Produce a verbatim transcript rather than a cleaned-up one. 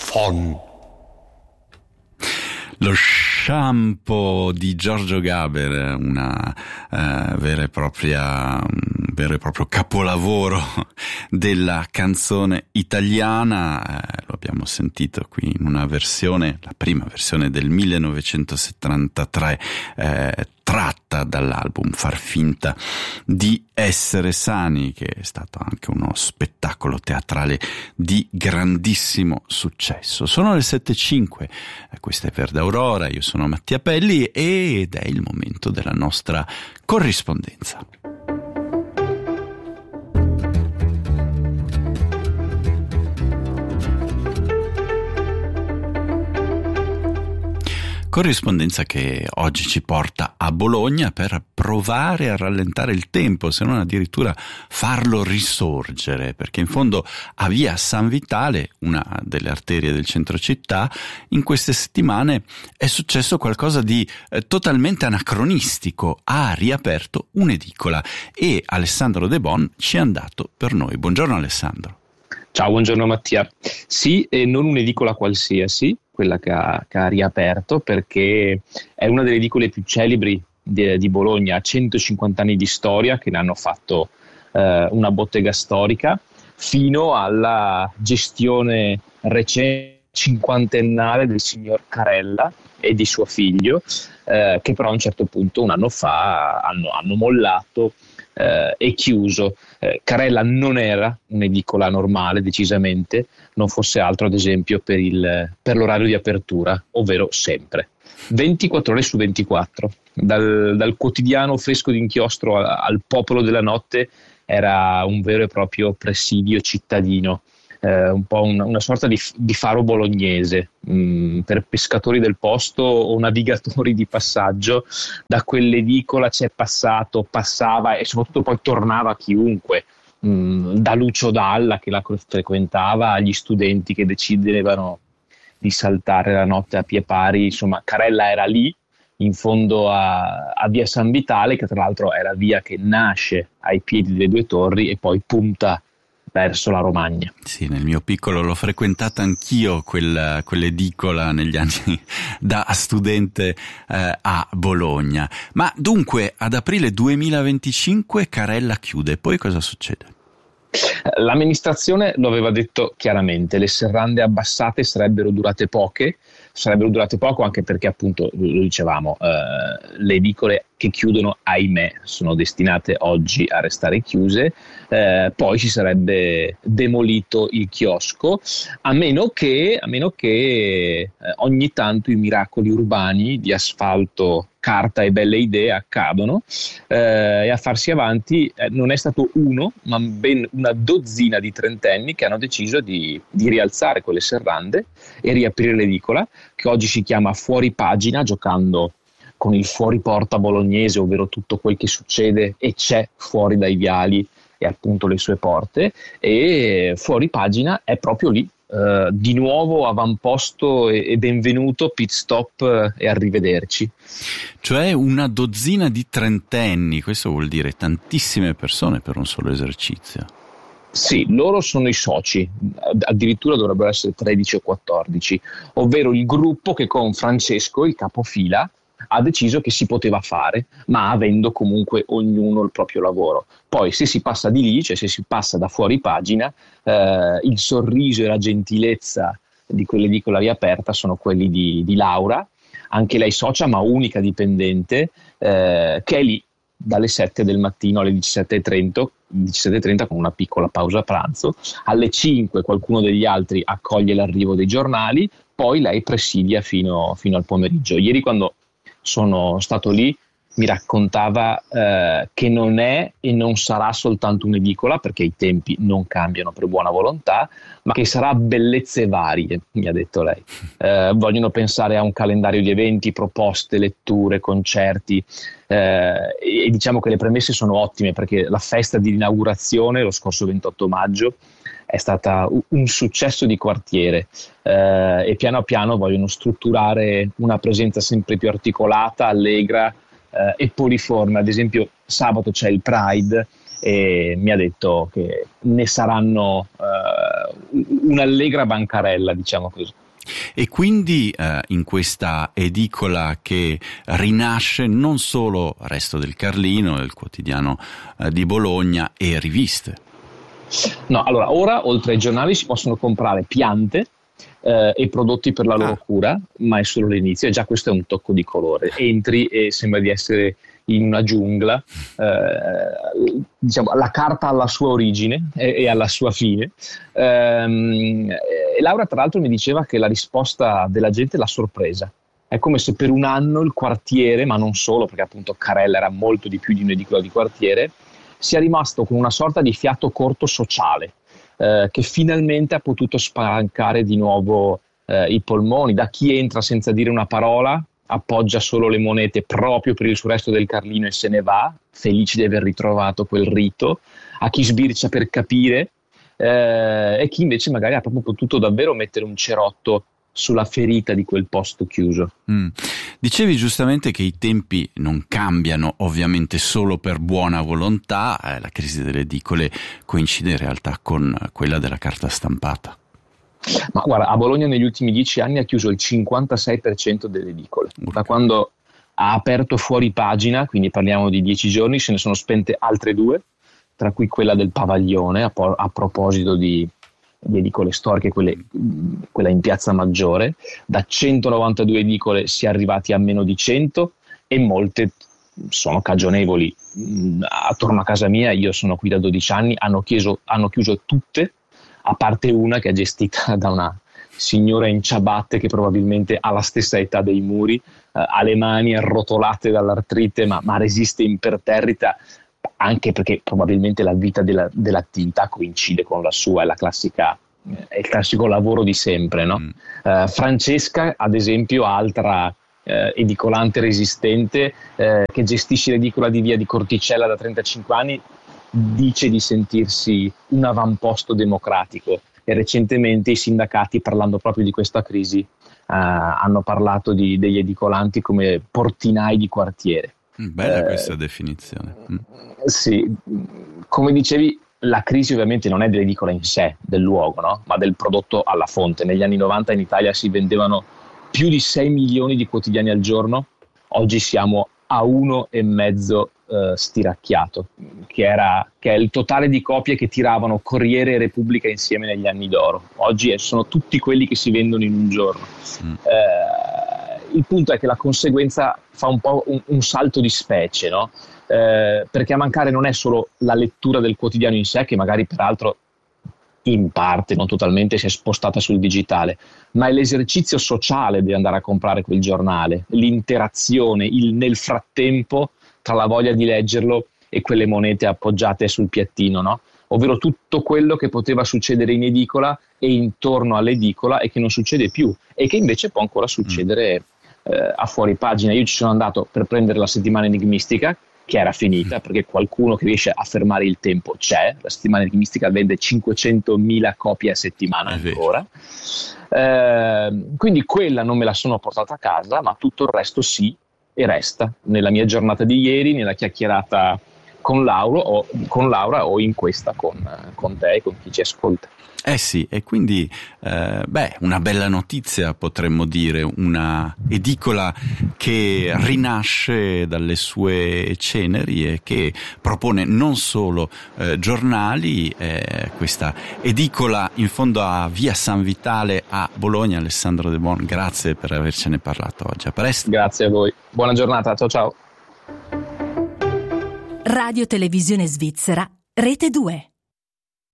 von. Lo shampoo di Giorgio Gaber, una eh, vera e propria, un vero e proprio capolavoro della canzone italiana. Eh, lo abbiamo sentito qui in una versione, la prima versione del millenovecentosettantatré, eh, tratta dall'album Far finta di essere sani, che è stato anche uno spettacolo teatrale di grandissimo successo. Sono le sette e cinque, questa è Verde Aurora, io sono Mattia Pelli ed è il momento della nostra corrispondenza. Corrispondenza che oggi ci porta a Bologna per provare a rallentare il tempo, se non addirittura farlo risorgere, perché in fondo a via San Vitale, una delle arterie del centro città, in queste settimane è successo qualcosa di eh, totalmente anacronistico. Ha riaperto un'edicola e Alessandro De Bon ci è andato per noi. Buongiorno Alessandro. Ciao, buongiorno Mattia. Sì, e non un'edicola qualsiasi, quella che ha, che ha riaperto, perché è una delle edicole più celebri di, di Bologna, ha centocinquanta anni di storia, che ne hanno fatto eh, una bottega storica, fino alla gestione recente cinquantennale del signor Carella e di suo figlio, eh, che però a un certo punto, un anno fa, hanno, hanno mollato eh, e chiuso. Eh, Carella non era un'edicola normale, decisamente, non fosse altro ad esempio per, il, per l'orario di apertura, ovvero sempre ventiquattro ore su ventiquattro, dal, dal quotidiano fresco d'inchiostro al, al popolo della notte. Era un vero e proprio presidio cittadino, eh, un po' una, una sorta di, di faro bolognese mh, per pescatori del posto o navigatori di passaggio. Da quell'edicola c'è passato, passava e soprattutto poi tornava chiunque, mh, da Lucio Dalla che la frequentava agli studenti che decidevano di saltare la notte a piè pari. Insomma, Carella era lì in fondo a, a via San Vitale, che tra l'altro è la via che nasce ai piedi delle due torri e poi punta verso la Romagna. Sì, nel mio piccolo l'ho frequentata anch'io quella, quell'edicola negli anni da studente eh, a Bologna. Ma dunque ad aprile duemilaventicinque Carella chiude, poi cosa succede? L'amministrazione lo aveva detto chiaramente, le serrande abbassate sarebbero durate poche, sarebbero durate poco anche perché appunto, lo dicevamo, eh, le edicole che chiudono, ahimè, sono destinate oggi a restare chiuse, eh, poi si sarebbe demolito il chiosco, a meno che, a meno che eh, ogni tanto i miracoli urbani di asfalto, carta e belle idee accadono, eh, e a farsi avanti eh, non è stato uno, ma ben una dozzina di trentenni che hanno deciso di, di rialzare quelle serrande e riaprire l'edicola, che oggi si chiama Fuori Pagina, giocando con il fuori porta bolognese, ovvero tutto quel che succede e c'è fuori dai viali e appunto le sue porte. E Fuori Pagina è proprio lì, uh, di nuovo avamposto e, e benvenuto, pit stop uh, e arrivederci. Cioè una dozzina di trentenni, questo vuol dire tantissime persone per un solo esercizio. Sì, loro sono i soci, addirittura dovrebbero essere tredici o quattordici, ovvero il gruppo che con Francesco, il capofila, ha deciso che si poteva fare, ma avendo comunque ognuno il proprio lavoro. Poi se si passa di lì, cioè se si passa da Fuori Pagina, eh, il sorriso e la gentilezza di quell'edicola riaperta sono quelli di, di Laura, anche lei socia ma unica dipendente, eh, che è lì dalle sette del mattino alle diciassette e trenta con una piccola pausa pranzo. Alle cinque qualcuno degli altri accoglie l'arrivo dei giornali, poi lei presidia fino, fino al pomeriggio. Ieri, quando sono stato lì, mi raccontava eh, che non è e non sarà soltanto un'edicola, perché i tempi non cambiano per buona volontà, ma che sarà bellezze varie, mi ha detto lei. Eh, vogliono pensare a un calendario di eventi, proposte, letture, concerti, eh, e, e diciamo che le premesse sono ottime, perché la festa di inaugurazione lo scorso ventotto maggio è stata un successo di quartiere, eh, e piano piano vogliono strutturare una presenza sempre più articolata, allegra eh, e poliforme. Ad esempio sabato c'è il Pride e mi ha detto che ne saranno uh, un'allegra bancarella, diciamo così. E quindi eh, in questa edicola che rinasce non solo Resto del Carlino, il quotidiano eh, di Bologna, e riviste. No, allora ora oltre ai giornali si possono comprare piante eh, e prodotti per la loro ah. cura, ma è solo l'inizio, e già questo è un tocco di colore. Entri e sembra di essere in una giungla, eh, diciamo, la carta alla sua origine e, e alla sua fine. Ehm, e Laura tra l'altro mi diceva che la risposta della gente l'ha sorpresa. È come se per un anno il quartiere, ma non solo, perché appunto Carella era molto di più di un'edicola di quartiere, sia rimasto con una sorta di fiato corto sociale, eh, che finalmente ha potuto spalancare di nuovo eh, i polmoni. Da chi entra senza dire una parola, appoggia solo le monete proprio per il suo Resto del Carlino e se ne va, felice di aver ritrovato quel rito, a chi sbircia per capire eh, e chi invece magari ha proprio potuto davvero mettere un cerotto sulla ferita di quel posto chiuso. Mm. Dicevi giustamente che i tempi non cambiano ovviamente solo per buona volontà, eh, la crisi delle edicole coincide in realtà con quella della carta stampata. Ma guarda, a Bologna negli ultimi dieci anni ha chiuso il cinquantasei per cento delle edicole. Da quando ha aperto Fuori Pagina, quindi parliamo di dieci giorni, se ne sono spente altre due, tra cui quella del Pavaglione, a, po- a proposito di, di edicole storiche, quelle, quella in Piazza Maggiore. Da centonovantadue edicole si è arrivati a meno di cento e molte sono cagionevoli. Attorno a casa mia, io sono qui da dodici anni, hanno, chieso, hanno chiuso tutte, a parte una che è gestita da una signora in ciabatte che probabilmente ha la stessa età dei muri, eh, ha le mani arrotolate dall'artrite, ma, ma resiste imperterrita, anche perché probabilmente la vita della, dell'attività coincide con la sua, è la classica, è il classico lavoro di sempre, no? Mm. Uh, Francesca, ad esempio, altra eh, edicolante resistente eh, che gestisce l'edicola di via di Corticella da trentacinque anni, dice di sentirsi un avamposto democratico, e recentemente i sindacati, parlando proprio di questa crisi, eh, hanno parlato di, degli edicolanti come portinai di quartiere. Bella eh, questa definizione. Mm. Sì, come dicevi, la crisi ovviamente non è dell'edicola in sé, del luogo, no? Ma del prodotto alla fonte. Negli anni novanta in Italia si vendevano più di sei milioni di quotidiani al giorno, oggi siamo a uno e mezzo Uh, stiracchiato, che era che è il totale di copie che tiravano Corriere e Repubblica insieme negli anni d'oro. Oggi sono tutti quelli che si vendono in un giorno. Mm. Uh, il punto è che la conseguenza fa un po' un, un salto di specie, no? Uh, perché a mancare non è solo la lettura del quotidiano in sé, che magari peraltro in parte, non totalmente, si è spostata sul digitale, ma è l'esercizio sociale di andare a comprare quel giornale, l'interazione, il nel frattempo tra la voglia di leggerlo e quelle monete appoggiate sul piattino, no? Ovvero tutto quello che poteva succedere in edicola e intorno all'edicola e che non succede più e che invece può ancora succedere eh, a Fuori Pagina. Io ci sono andato per prendere la settimana enigmistica, che era finita, perché qualcuno che riesce a fermare il tempo c'è. La settimana enigmistica vende cinquecentomila copie a settimana ancora. Eh, quindi quella non me la sono portata a casa, ma tutto il resto sì, e resta nella mia giornata di ieri, nella chiacchierata con Laura o, con Laura, o in questa con, con te e con chi ci ascolta. Eh sì, e quindi eh, beh, una bella notizia potremmo dire, una edicola che rinasce dalle sue ceneri e che propone non solo eh, giornali, eh, questa edicola in fondo a via San Vitale a Bologna. Alessandro De Bon, grazie per avercene parlato oggi. A presto. Grazie a voi, buona giornata, ciao ciao. Radio Televisione Svizzera, Rete due.